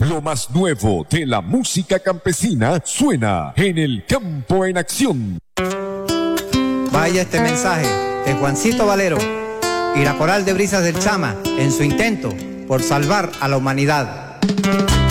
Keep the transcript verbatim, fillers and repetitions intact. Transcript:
Lo más nuevo de la música campesina suena en El Campo en Acción. Vaya este mensaje de Juancito Valero y la Coral de Brisas del Chama en su intento por salvar a la humanidad.